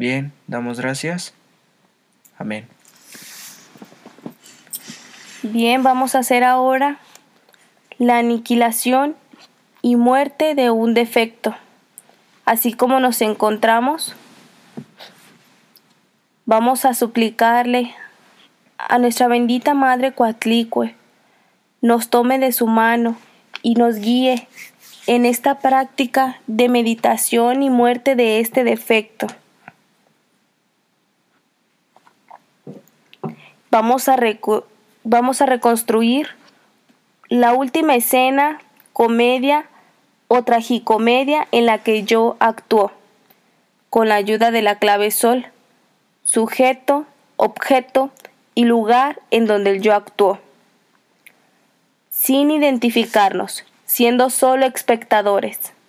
Bien, damos gracias. Amén. Bien, vamos a hacer ahora la aniquilación y muerte de un defecto. Así como nos encontramos, vamos a suplicarle a nuestra bendita Madre Coatlicue, nos tome de su mano y nos guíe en esta práctica de meditación y muerte de este defecto. Vamos a reconstruir la última escena, comedia o tragicomedia en la que yo actuó, con la ayuda de la clave sol, sujeto, objeto y lugar en donde el yo actuó, sin identificarnos, siendo solo espectadores.